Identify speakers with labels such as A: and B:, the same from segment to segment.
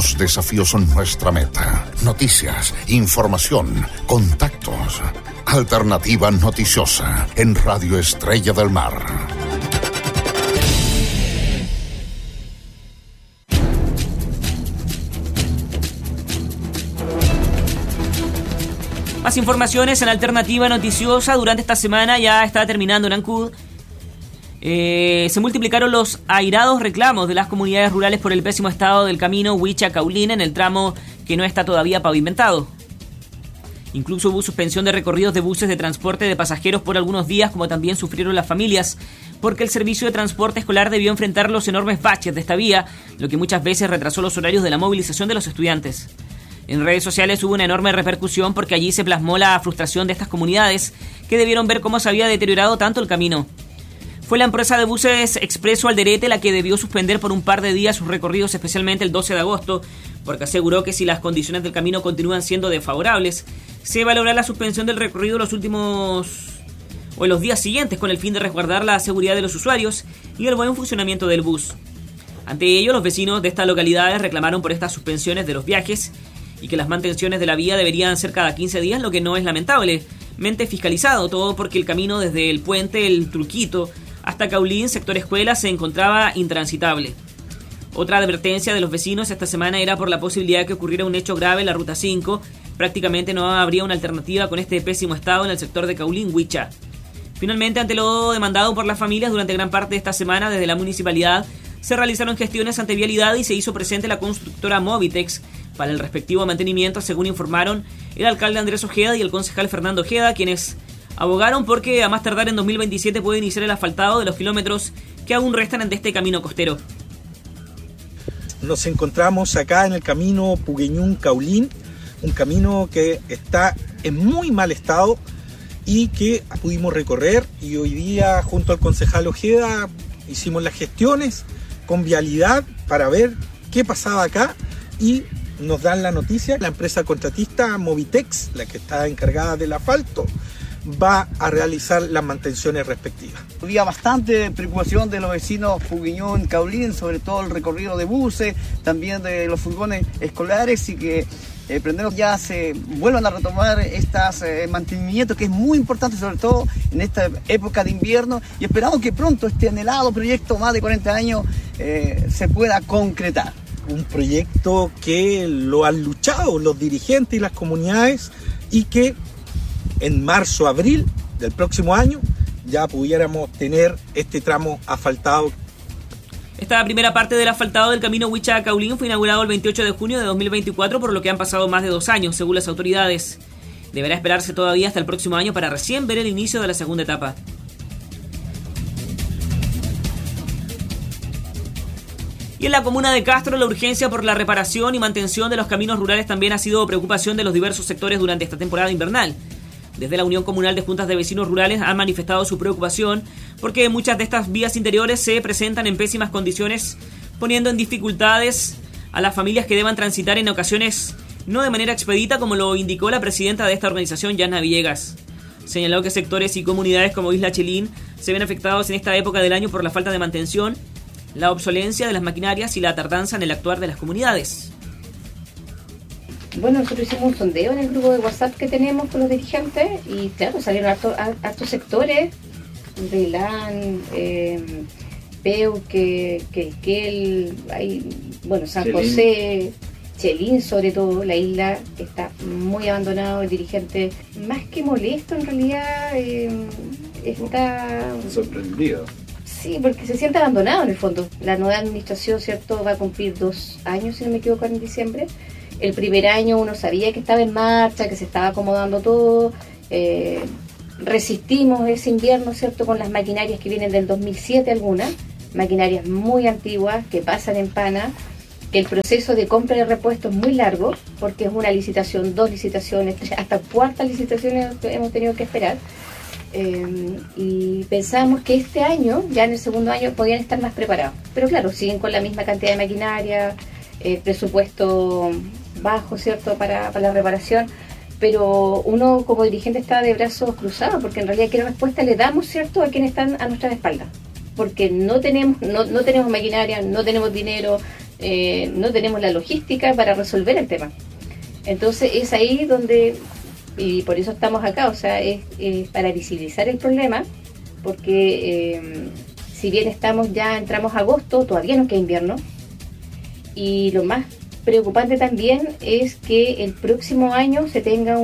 A: Los desafíos son nuestra meta. Noticias, información, contactos. Alternativa Noticiosa en Radio Estrella del Mar.
B: Más informaciones en Alternativa Noticiosa. Durante esta semana ya está terminando en Ancud. Se multiplicaron los airados reclamos de las comunidades rurales por el pésimo estado del camino Huicha-Caulín en el tramo que no está todavía pavimentado. Incluso hubo suspensión de recorridos de buses de transporte de pasajeros por algunos días, como también sufrieron las familias, porque el servicio de transporte escolar debió enfrentar los enormes baches de esta vía, lo que muchas veces retrasó los horarios de la movilización de los estudiantes. En redes sociales hubo una enorme repercusión porque allí se plasmó la frustración de estas comunidades que debieron ver cómo se había deteriorado tanto el camino. Fue la empresa de buses Expreso Alderete la que debió suspender por un par de días sus recorridos, especialmente el 12 de agosto, porque aseguró que si las condiciones del camino continúan siendo desfavorables, se evaluará la suspensión del recorrido en los días siguientes con el fin de resguardar la seguridad de los usuarios y el buen funcionamiento del bus. Ante ello, los vecinos de estas localidades reclamaron por estas suspensiones de los viajes y que las mantenciones de la vía deberían ser cada 15 días, lo que no es lamentablemente fiscalizado, todo porque el camino desde el puente El Truquito hasta Caulín, sector escuela, se encontraba intransitable. Otra advertencia de los vecinos esta semana era por la posibilidad de que ocurriera un hecho grave en la Ruta 5. Prácticamente no habría una alternativa con este pésimo estado en el sector de Caulín-Huicha. Finalmente, ante lo demandado por las familias durante gran parte de esta semana, desde la municipalidad se realizaron gestiones ante Vialidad y se hizo presente la constructora Movitex para el respectivo mantenimiento, según informaron el alcalde Andrés Ojeda y el concejal Fernando Ojeda, quienes abogaron porque a más tardar en 2027 puede iniciar el asfaltado de los kilómetros que aún restan de este camino costero.
C: Nos encontramos acá en el camino Pugueñún-Caulín, un camino que está en muy mal estado y que pudimos recorrer, y hoy día junto al concejal Ojeda hicimos las gestiones con Vialidad para ver qué pasaba acá y nos dan la noticia. La empresa contratista Movitex, la que está encargada del asfalto, va a realizar las mantenciones respectivas.
D: Había bastante preocupación de los vecinos Pugueñón, Caulín, sobre todo el recorrido de buses, también de los furgones escolares, y que prendemos ya se vuelvan a retomar estos mantenimientos, que es muy importante, sobre todo en esta época de invierno, y esperamos que pronto este anhelado proyecto, más de 40 años, se pueda concretar.
C: Un proyecto que lo han luchado los dirigentes y las comunidades, y que en marzo, abril del próximo año ya pudiéramos tener este tramo asfaltado.
B: Esta primera parte del asfaltado del camino Huicha-Caulín fue inaugurado el 28 de junio de 2024, por lo que han pasado más de 2 años, según las autoridades. Deberá esperarse todavía hasta el próximo año para recién ver el inicio de la segunda etapa. Y en la comuna de Castro, la urgencia por la reparación y mantención de los caminos rurales también ha sido preocupación de los diversos sectores durante esta temporada invernal. Desde la Unión Comunal de Juntas de Vecinos Rurales han manifestado su preocupación porque muchas de estas vías interiores se presentan en pésimas condiciones, poniendo en dificultades a las familias que deban transitar en ocasiones no de manera expedita, como lo indicó la presidenta de esta organización, Yana Villegas. Señaló que sectores y comunidades como Isla Chelín se ven afectados en esta época del año por la falta de mantención, la obsolencia de las maquinarias y la tardanza en el actuar de las comunidades.
E: Bueno, nosotros hicimos un sondeo en el grupo de WhatsApp que tenemos con los dirigentes y claro, salieron hartos sectores, Relán, Peuque, Quequel, San
D: Chelín.
E: José, Chelín sobre todo. La isla está muy abandonado, el dirigente más que molesto en realidad, está
D: sorprendido.
E: Sí, porque se siente abandonado en el fondo. La nueva administración, ¿cierto?, va a cumplir 2 años, si no me equivoco, en diciembre. El primer año uno sabía que estaba en marcha, que se estaba acomodando todo. Resistimos ese invierno, ¿cierto?, con las maquinarias que vienen del 2007, algunas. Maquinarias muy antiguas que pasan en pana. Que el proceso de compra de repuestos es muy largo, porque es una licitación, 2 licitaciones, 3, hasta 4 licitaciones hemos tenido que esperar. Y pensamos que este año, ya en el segundo año, podían estar más preparados. Pero claro, siguen con la misma cantidad de maquinaria, presupuesto bajo, ¿cierto?, para la reparación. Pero uno como dirigente está de brazos cruzados, porque en realidad, ¿qué respuesta le damos, ¿cierto?, a quienes están a nuestras espaldas? Porque no tenemos maquinaria, no tenemos dinero, no tenemos la logística para resolver el tema. Entonces es ahí donde, y por eso estamos acá, o sea, es para visibilizar el problema, porque si bien entramos a agosto, todavía no queda invierno, y lo más preocupante también es que el próximo año se tenga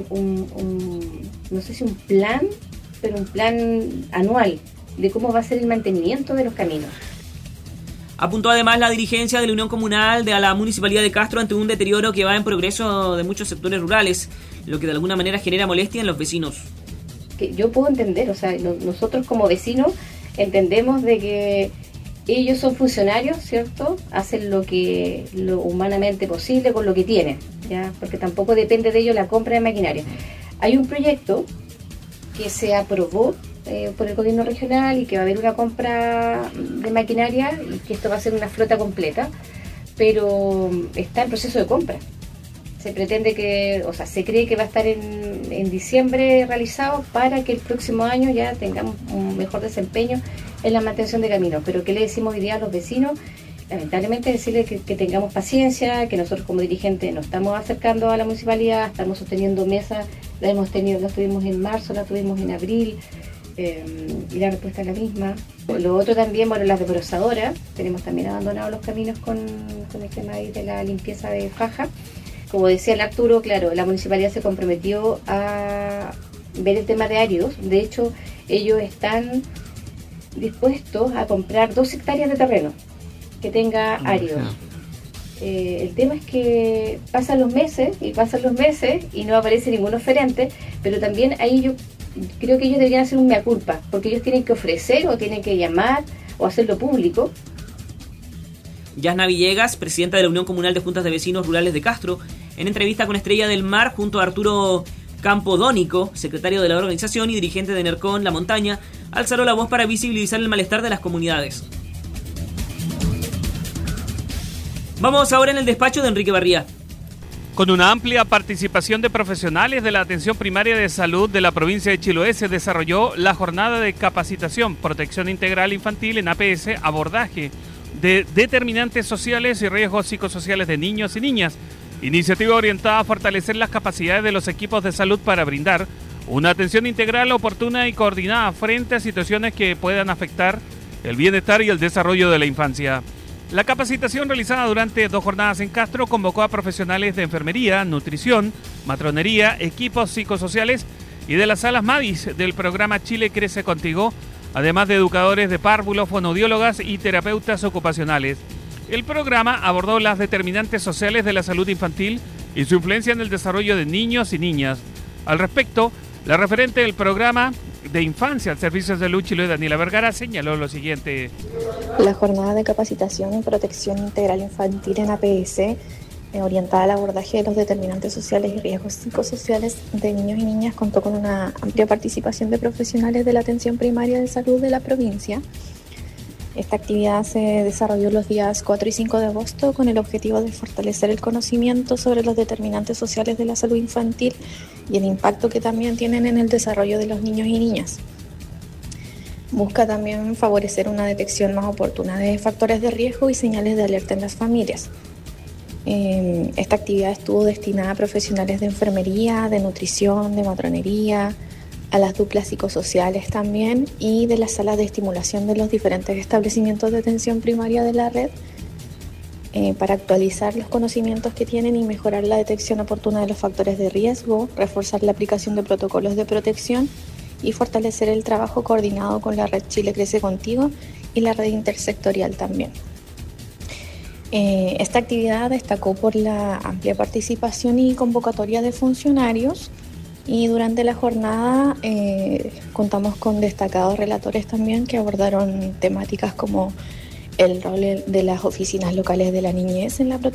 E: no sé si un plan, pero un plan anual de cómo va a ser el mantenimiento de los caminos.
B: Apuntó además la dirigencia de la Unión Comunal de la Municipalidad de Castro ante un deterioro que va en progreso de muchos sectores rurales, lo que de alguna manera genera molestia en los vecinos.
E: Que yo puedo entender, o sea, nosotros como vecinos entendemos de que ellos son funcionarios, ¿cierto? Hacen lo humanamente posible con lo que tienen, ¿ya? Porque tampoco depende de ellos la compra de maquinaria. Hay un proyecto que se aprobó por el gobierno regional y que va a haber una compra de maquinaria y que esto va a ser una flota completa, pero está en proceso de compra. Se pretende se cree que va a estar en diciembre realizado para que el próximo año ya tengamos un mejor desempeño en la mantención de caminos. Pero ¿qué le decimos hoy día a los vecinos? Lamentablemente decirles que tengamos paciencia, que nosotros como dirigentes nos estamos acercando a la municipalidad, estamos sosteniendo mesas, la tuvimos en marzo, la tuvimos en abril, y la respuesta es la misma. Lo otro también, las desbrozadoras, tenemos también abandonados los caminos con el tema de la limpieza de faja. Como decía el Arturo, claro, la municipalidad se comprometió a ver el tema de áridos. De hecho, ellos están dispuestos a comprar 2 hectáreas de terreno que tenga áridos. El tema es que pasan los meses y no aparece ningún oferente, pero también ahí yo creo que ellos deberían hacer un mea culpa, porque ellos tienen que ofrecer o tienen que llamar o hacerlo público.
B: Yasna Villegas, presidenta de la Unión Comunal de Juntas de Vecinos Rurales de Castro, en entrevista con Estrella del Mar junto a Arturo Campodónico, secretario de la organización y dirigente de NERCON La Montaña, alzaron la voz para visibilizar el malestar de las comunidades. Vamos ahora en el despacho de Enrique Barría.
F: Con una amplia participación de profesionales de la atención primaria de salud de la provincia de Chiloé se desarrolló la jornada de capacitación, protección integral infantil en APS, abordaje de determinantes sociales y riesgos psicosociales de niños y niñas, iniciativa orientada a fortalecer las capacidades de los equipos de salud para brindar una atención integral, oportuna y coordinada frente a situaciones que puedan afectar el bienestar y el desarrollo de la infancia. La capacitación realizada durante 2 jornadas en Castro convocó a profesionales de enfermería, nutrición, matronería, equipos psicosociales y de las salas MADIS del programa Chile Crece Contigo, además de educadores de párvulos, fonoaudiólogas y terapeutas ocupacionales. El programa abordó las determinantes sociales de la salud infantil y su influencia en el desarrollo de niños y niñas. Al respecto, la referente del programa de Infancia al Servicio de Salud Chiloé, Daniela Vergara, señaló lo siguiente.
G: La jornada de capacitación en protección integral infantil en APS, orientada al abordaje de los determinantes sociales y riesgos psicosociales de niños y niñas, contó con una amplia participación de profesionales de la atención primaria de salud de la provincia. Esta actividad se desarrolló los días 4 y 5 de agosto con el objetivo de fortalecer el conocimiento sobre los determinantes sociales de la salud infantil y el impacto que también tienen en el desarrollo de los niños y niñas. Busca también favorecer una detección más oportuna de factores de riesgo y señales de alerta en las familias. Esta actividad estuvo destinada a profesionales de enfermería, de nutrición, de matronería, a las duplas psicosociales también y de las salas de estimulación de los diferentes establecimientos de atención primaria de la red para actualizar los conocimientos que tienen y mejorar la detección oportuna de los factores de riesgo, reforzar la aplicación de protocolos de protección y fortalecer el trabajo coordinado con la red Chile Crece Contigo y la red intersectorial también. Esta actividad destacó por la amplia participación y convocatoria de funcionarios. Y durante la jornada contamos con destacados relatores también que abordaron temáticas como el rol de las oficinas locales de la niñez en la protección